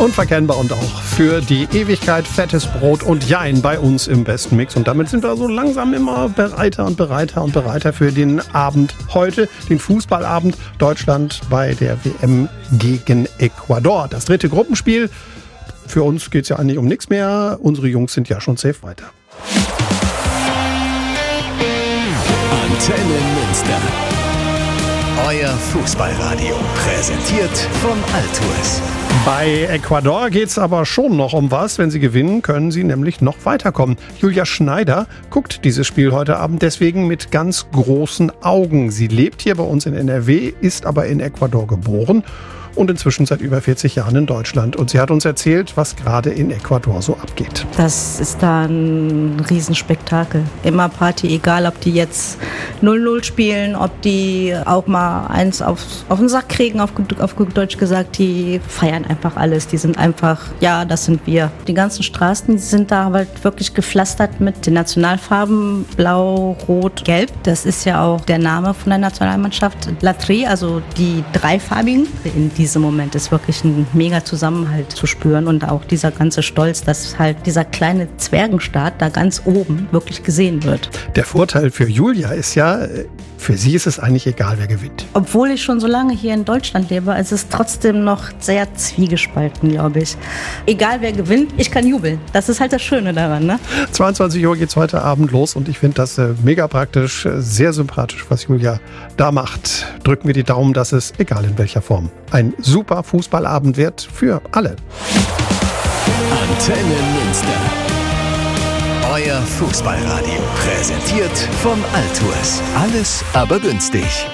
Unverkennbar und auch für die Ewigkeit fettes Brot und Jein bei uns im besten Mix. Und damit sind wir so langsam immer bereiter für den Abend heute, den Fußballabend Deutschland bei der WM gegen Ecuador. Das dritte Gruppenspiel. Für uns geht es ja eigentlich um nichts mehr. Unsere Jungs sind ja schon safe weiter. Antenne Münster. Euer Fußballradio, präsentiert von Altuis. Bei Ecuador geht es aber schon noch um was. Wenn sie gewinnen, können sie nämlich noch weiterkommen. Julia Schneider guckt dieses Spiel heute Abend deswegen mit ganz großen Augen. Sie lebt hier bei uns in NRW, ist aber in Ecuador geboren und inzwischen seit über 40 Jahren in Deutschland. Und sie hat uns erzählt, was gerade in Ecuador so abgeht. Das ist da ein Riesenspektakel. Immer Party, egal ob die jetzt 0-0 spielen, ob die auch mal eins auf den Sack kriegen, auf gut Deutsch gesagt. Die feiern einfach alles. Die sind einfach, ja, das sind wir. Die ganzen Straßen, die sind da halt wirklich gepflastert mit den Nationalfarben Blau, Rot, Gelb. Das ist ja auch der Name von der Nationalmannschaft. La Tri, also die dreifarbigen. In diesem Moment ist wirklich ein mega Zusammenhalt zu spüren und auch dieser ganze Stolz, dass halt dieser kleine Zwergenstaat da ganz oben wirklich gesehen wird. Der Vorteil für Julia ist ja, für sie ist es eigentlich egal, wer gewinnt. Obwohl ich schon so lange hier in Deutschland lebe, ist es trotzdem noch sehr zwiegespalten, glaube ich. Egal wer gewinnt, ich kann jubeln. Das ist halt das Schöne daran, ne? 22 Uhr geht's heute Abend los und ich finde das mega praktisch, sehr sympathisch, was Julia da macht. Drücken wir die Daumen, dass es, egal in welcher Form, ein super Fußballabend wird für alle. Antenne Münster. Euer Fußballradio, präsentiert von Altuis. Alles aber günstig.